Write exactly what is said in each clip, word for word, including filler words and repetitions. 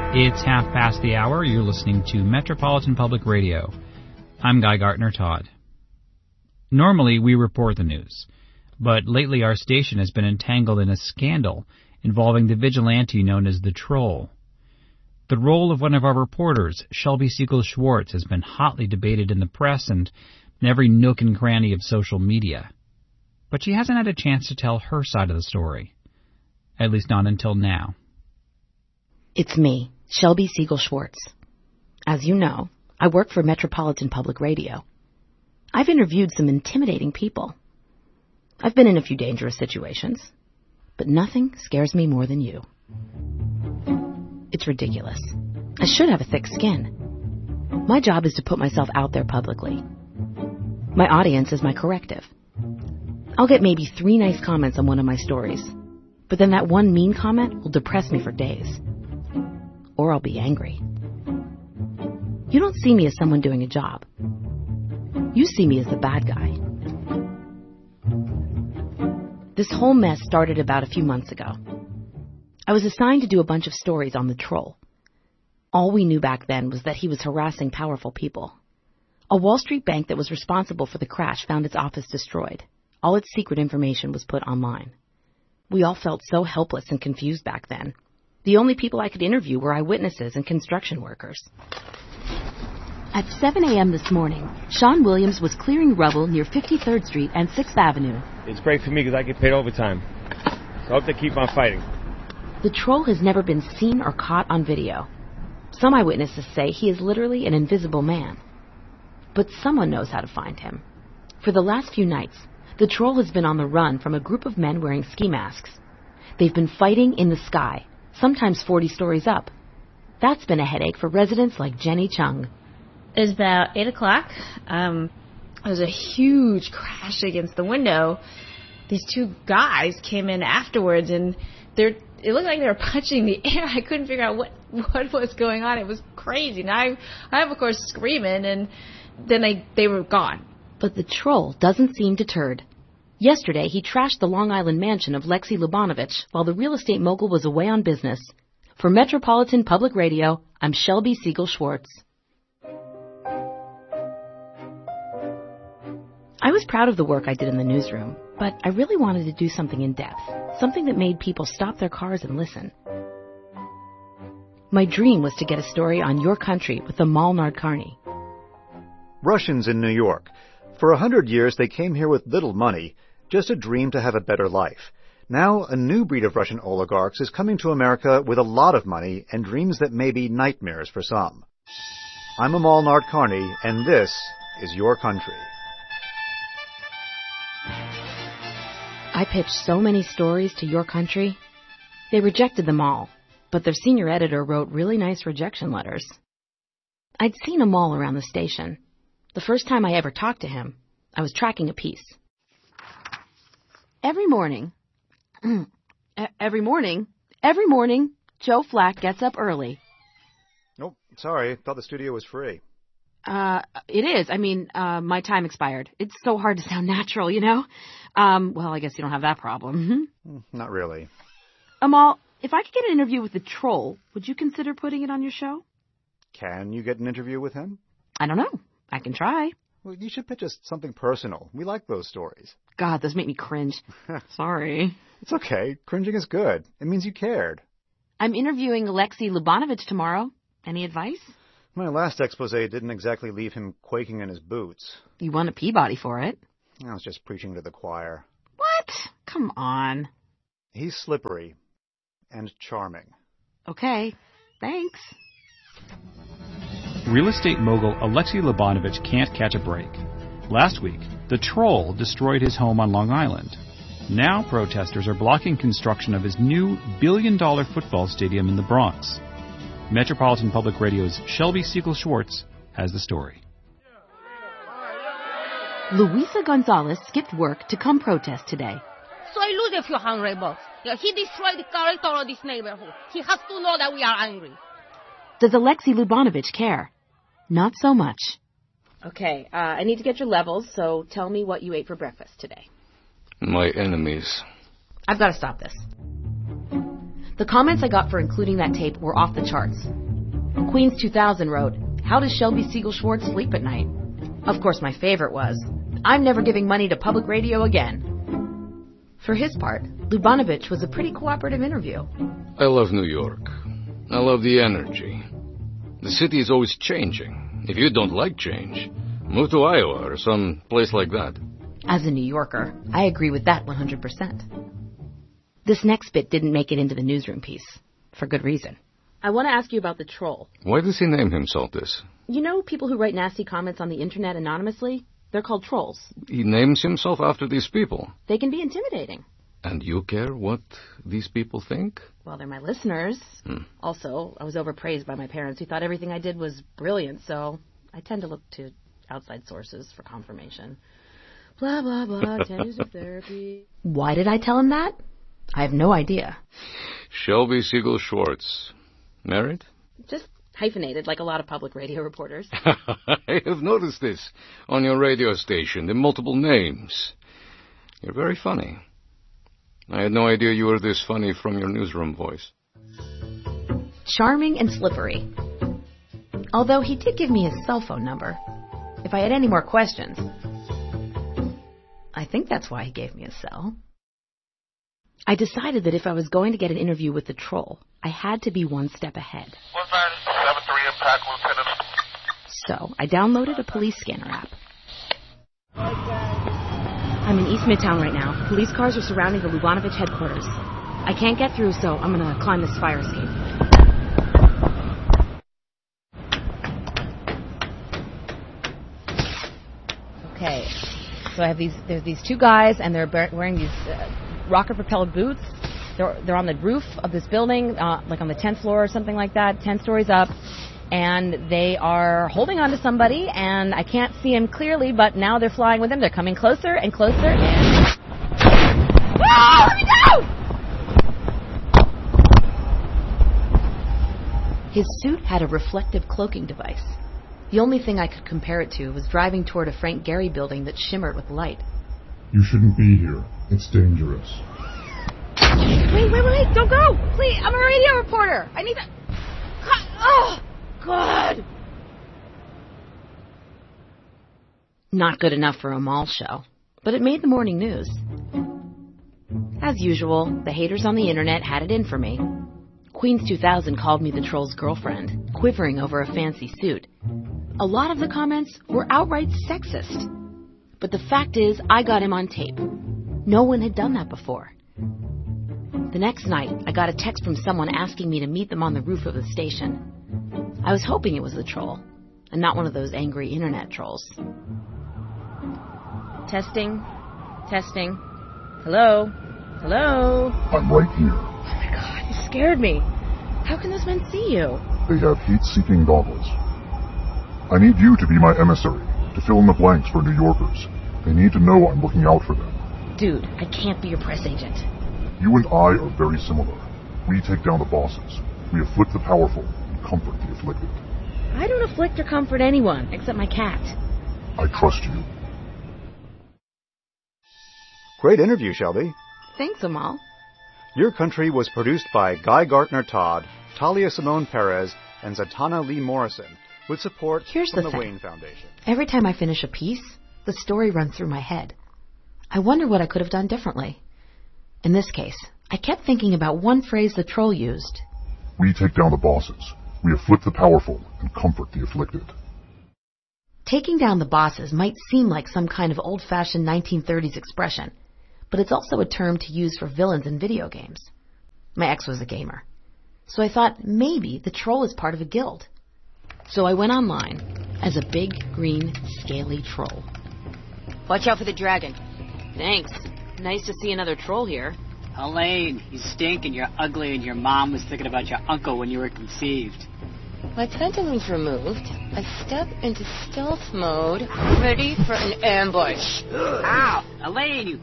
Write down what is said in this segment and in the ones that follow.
It's half past the hour. You're listening to Metropolitan Public Radio. I'm Guy Gardner-Todd. Normally, we report the news, but lately our station has been entangled in a scandal involving the vigilante known as the Troll. The role of one of our reporters, Shelby Siegel-Schwartz, has been hotly debated in the press and in every nook and cranny of social media. But she hasn't had a chance to tell her side of the story. At least not until now. It's me, Shelby Siegel-Schwartz. As you know, I work for Metropolitan Public Radio. I've interviewed some intimidating people. I've been in a few dangerous situations, but nothing scares me more than you. It's ridiculous. I should have a thick skin. My job is to put myself out there publicly. My audience is my corrective. I'll get maybe three nice comments on one of my stories, but then that one mean comment will depress me for days. Or I'll be angry. You don't see me as someone doing a job. You see me as the bad guy. This whole mess started about a few months ago. I was assigned to do a bunch of stories on the Troll. All we knew back then was that he was harassing powerful people. A Wall Street bank that was responsible for the crash found its office destroyed. All its secret information was put online. We all felt so helpless and confused back then. The only people I could interview were eyewitnesses and construction workers. At seven a.m. this morning, Sean Williams was clearing rubble near fifty-third Street and sixth Avenue. It's great for me because I get paid overtime. So I hope they keep on fighting. The Troll has never been seen or caught on video. Some eyewitnesses say he is literally an invisible man. But someone knows how to find him. For the last few nights, the Troll has been on the run from a group of men wearing ski masks. They've been fighting in the sky, sometimes forty stories up. That's been a headache for residents like Jenny Chung. It was about eight o'clock. Um, there was a huge crash against the window. These two guys came in afterwards, and they're, it looked like they were punching the air. I couldn't figure out what, what was going on. It was crazy. And I, I'm, of course, screaming, and then they, they were gone. But the Troll doesn't seem deterred. Yesterday, he trashed the Long Island mansion of Lexi Lubanovich while the real estate mogul was away on business. For Metropolitan Public Radio, I'm Shelby Siegel-Schwartz. I was proud of the work I did in the newsroom, but I really wanted to do something in depth, something that made people stop their cars and listen. My dream was to get a story on your country with Amal Nadkarni. Russians in New York. For a hundred years, they came here with little money, just a dream to have a better life. Now, a new breed of Russian oligarchs is coming to America with a lot of money and dreams that may be nightmares for some. I'm Amal Nadkarni, and this is Your Country. I pitched so many stories to Your Country. They rejected them all, but their senior editor wrote really nice rejection letters. I'd seen Amal around the station. The first time I ever talked to him, I was tracking a piece. Every morning, every morning, every morning, Joe Flack gets up early. Nope, sorry, thought the studio was free. Uh, it is. I mean, uh, my time expired. It's so hard to sound natural, you know? Um, well, I guess you don't have that problem. Not really. Amal, if I could get an interview with the Troll, would you consider putting it on your show? Can you get an interview with him? I don't know. I can try. Well, you should pitch us something personal. We like those stories. God, those make me cringe. Sorry. It's okay. Cringing is good. It means you cared. I'm interviewing Alexei Lubanovich tomorrow. Any advice? My last expose didn't exactly leave him quaking in his boots. You won a Peabody for it. I was just preaching to the choir. What? Come on. He's slippery and charming. Okay. Thanks. Real estate mogul Alexei Lubanovich can't catch a break. Last week, the Troll destroyed his home on Long Island. Now protesters are blocking construction of his new billion-dollar football stadium in the Bronx. Metropolitan Public Radio's Shelby Siegel-Schwartz has the story. Luisa Gonzalez skipped work to come protest today. So I lose a few hundred bucks. Yeah, he destroyed the character of this neighborhood. He has to know that we are angry. Does Alexei Lubanovich care? Not so much. Okay, uh, I need to get your levels, so tell me what you ate for breakfast today. My enemies. I've got to stop this. The comments I got for including that tape were off the charts. Queens two thousand wrote, "How does Shelby Siegel Schwartz sleep at night?" Of course, my favorite was, "I'm never giving money to public radio again." For his part, Lubavitch was a pretty cooperative interview. I love New York. I love the energy. The city is always changing. If you don't like change, move to Iowa or some place like that. As a New Yorker, I agree with that one hundred percent. This next bit didn't make it into the newsroom piece, for good reason. I want to ask you about the troll. Why does he name himself this? You know people who write nasty comments on the internet anonymously? They're called trolls. He names himself after these people. They can be intimidating. And you care what these people think? Well, they're my listeners. Hmm. Also, I was overpraised by my parents who thought everything I did was brilliant, so I tend to look to outside sources for confirmation. Blah, blah, blah, ten years of therapy. Why did I tell him that? I have no idea. Shelby Siegel Schwartz. Married? Just hyphenated, like a lot of public radio reporters. I have noticed this on your radio station, the multiple names. You're very funny. I had no idea you were this funny from your newsroom voice. Charming and slippery. Although he did give me his cell phone number. If I had any more questions. I think that's why he gave me a cell. I decided that if I was going to get an interview with the troll, I had to be one step ahead. one nine seven three impact, Lieutenant. So I downloaded a police scanner app. I'm in East Midtown right now. Police cars are surrounding the Lubavitch headquarters. I can't get through, so I'm going to climb this fire escape. Okay, so I have these. There's these two guys, and they're wearing these uh, rocket-propelled boots. They're they're on the roof of this building, uh, like on the tenth floor or something like that, ten stories up, and they are holding on to somebody, and I can't see him clearly, but now they're flying with him. They're coming closer and closer, and... Ah, let me go! His suit had a reflective cloaking device. The only thing I could compare it to was driving toward a Frank Gehry building that shimmered with light. You shouldn't be here. It's dangerous. Wait, wait, wait, don't go! Please, I'm a radio reporter. I need to... Oh, God! Not good enough for a mall show, but it made the morning news. As usual, the haters on the internet had it in for me. Queens two thousand called me the troll's girlfriend, quivering over a fancy suit. A lot of the comments were outright sexist. But the fact is, I got him on tape. No one had done that before. The next night, I got a text from someone asking me to meet them on the roof of the station. I was hoping it was the troll, and not one of those angry internet trolls. Testing. Testing. Hello? Hello? I'm right here. Oh my God, you scared me. How can those men see you? They have heat-seeking goggles. I need you to be my emissary, to fill in the blanks for New Yorkers. They need to know I'm looking out for them. Dude, I can't be your press agent. You and I are very similar. We take down the bosses. We afflict the powerful and comfort the afflicted. I don't afflict or comfort anyone, except my cat. I trust you. Great interview, Shelby. Thanks, Amal. Your Country was produced by Guy Gardner Todd, Talia Simone Perez, and Zatanna Lee Morrison, with support Here's from the, the thing. Wayne Foundation. Every time I finish a piece, the story runs through my head. I wonder what I could have done differently. In this case, I kept thinking about one phrase the troll used. We take down the bosses. We afflict the powerful and comfort the afflicted. Taking down the bosses might seem like some kind of old-fashioned nineteen thirties expression, but it's also a term to use for villains in video games. My ex was a gamer, so I thought maybe the troll is part of a guild. So I went online as a big, green, scaly troll. Watch out for the dragon. Thanks. Nice to see another troll here. Elaine, you stink and you're ugly and your mom was thinking about your uncle when you were conceived. My pendulum's removed. I step into stealth mode, ready for an ambush. Ow! Elaine, you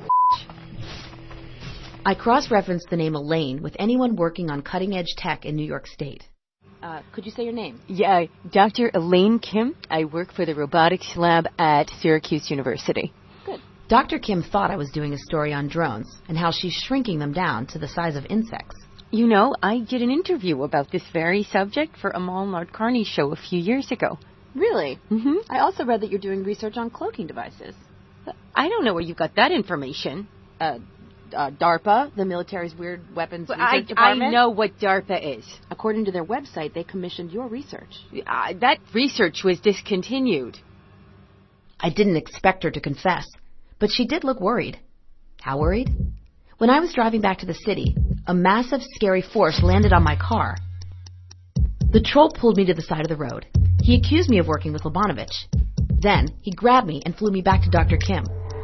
I cross-referenced the name Elaine with anyone working on cutting-edge tech in New York State. Uh, could you say your name? Yeah, Doctor Elaine Kim. I work for the robotics lab at Syracuse University. Good. Doctor Kim thought I was doing a story on drones and how she's shrinking them down to the size of insects. You know, I did an interview about this very subject for Amal Nadkarni's show a few years ago. Really? Mm-hmm. I also read that you're doing research on cloaking devices. I don't know where you got that information. Uh, uh, DARPA, the military's weird weapons But research I, department. I know what DARPA is. According to their website, they commissioned your research. Uh, that research was discontinued. I didn't expect her to confess, but she did look worried. How worried? When I was driving back to the city, a massive, scary force landed on my car. The troll pulled me to the side of the road. He accused me of working with Lubanovich. Then, he grabbed me and flew me back to Doctor Kim.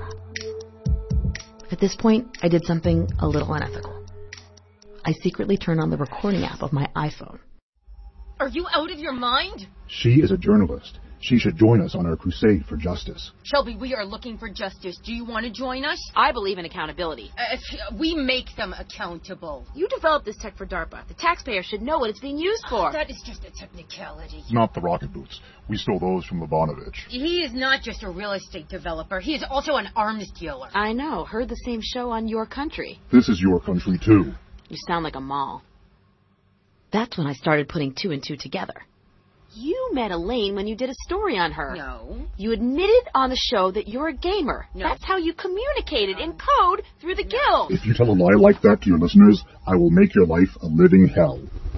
At this point, I did something a little unethical. I secretly turned on the recording app of my iPhone. Are you out of your mind? She is a journalist. She should join us on our crusade for justice. Shelby, we are looking for justice. Do you want to join us? I believe in accountability. Uh, we make them accountable. You developed this tech for DARPA. The taxpayer should know what it's being used for. Oh, that is just a technicality. It's not the rocket boots. We stole those from Lubanovich. He is not just a real estate developer. He is also an arms dealer. I know. Heard the same show on Your Country. This is your country, too. You sound like a mall. That's when I started putting two and two together. You met Elaine when you did a story on her. No. You admitted on the show that you're a gamer. No. That's how you communicated no. in code through the guild. If you tell a lie like that to your listeners, I will make your life a living hell.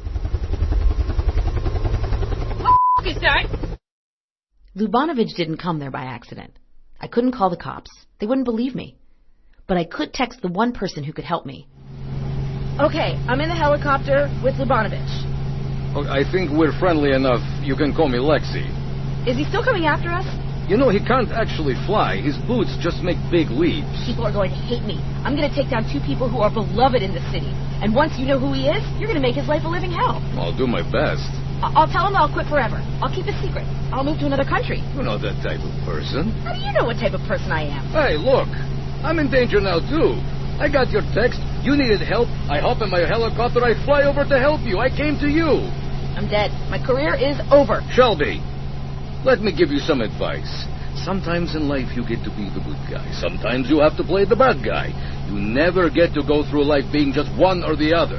What the f*** is that? Lubanovich didn't come there by accident. I couldn't call the cops. They wouldn't believe me. But I could text the one person who could help me. Okay, I'm in the helicopter with Lubanovich. I think we're friendly enough. You can call me Lexi. Is he still coming after us? You know, he can't actually fly. His boots just make big leaps. People are going to hate me. I'm going to take down two people who are beloved in the city. And once you know who he is, you're going to make his life a living hell. I'll do my best. I- I'll tell him I'll quit forever. I'll keep it secret. I'll move to another country. You're not that type of person. How do you know what type of person I am? Hey, look. I'm in danger now, too. I got your text. You needed help. I hop in my helicopter. I fly over to help you. I came to you. I'm dead. My career is over. Shelby, let me give you some advice. Sometimes in life you get to be the good guy. Sometimes you have to play the bad guy. You never get to go through life being just one or the other.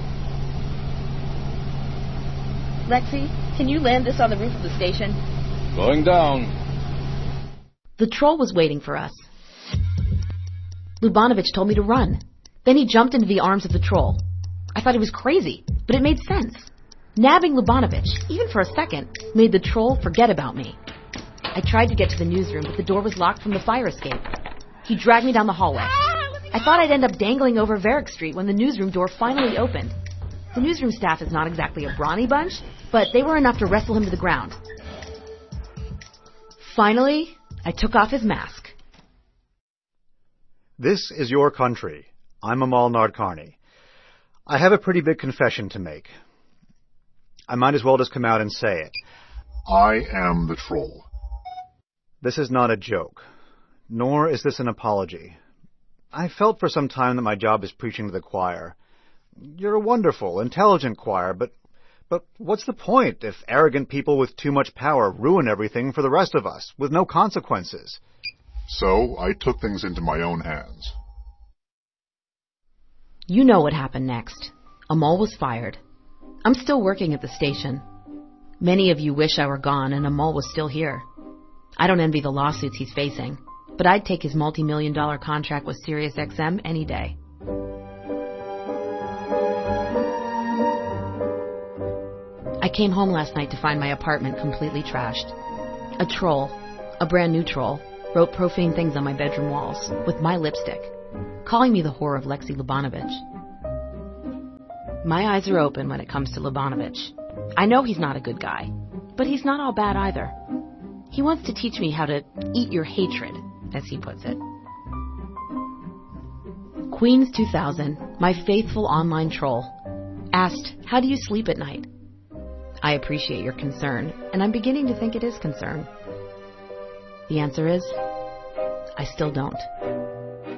Lexi, can you land this on the roof of the station? Going down. The troll was waiting for us. Lubanovich told me to run. Then he jumped into the arms of the troll. I thought he was crazy, but it made sense. Nabbing Lubanovich, even for a second, made the troll forget about me. I tried to get to the newsroom, but the door was locked from the fire escape. He dragged me down the hallway. I thought I'd end up dangling over Varick Street when the newsroom door finally opened. The newsroom staff is not exactly a brawny bunch, but they were enough to wrestle him to the ground. Finally, I took off his mask. This is Your Country. I'm Amal Nadkarni. I have a pretty big confession to make. I might as well just come out and say it. I am the troll. This is not a joke, nor is this an apology. I felt for some time that my job is preaching to the choir. You're a wonderful, intelligent choir, but but what's the point if arrogant people with too much power ruin everything for the rest of us, with no consequences? So I took things into my own hands. You know what happened next. Amal was fired. I'm still working at the station. Many of you wish I were gone and Amal was still here. I don't envy the lawsuits he's facing, but I'd take his multi-million dollar contract with Sirius X M any day. I came home last night to find my apartment completely trashed. A troll, a brand new troll, wrote profane things on my bedroom walls with my lipstick, calling me the whore of Lexi Lubanovich. My eyes are open when it comes to Lubanovich. I know he's not a good guy, but he's not all bad either. He wants to teach me how to eat your hatred, as he puts it. Queens two thousand, my faithful online troll, asked, how do you sleep at night? I appreciate your concern, and I'm beginning to think it is concern. The answer is, I still don't.